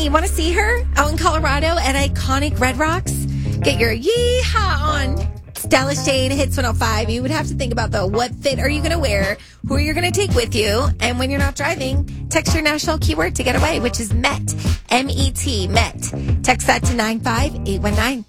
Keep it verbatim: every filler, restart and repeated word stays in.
you want to see her out in Colorado at iconic Red Rocks? Get your yeehaw on. Stylish Shade Hits one oh five. You would have to think about, though, what fit are you going to wear, who are you going to take with you, and when you're not driving, text your national keyword to get away, which is MET, M E T, MET. Text that to nine five eight one nine.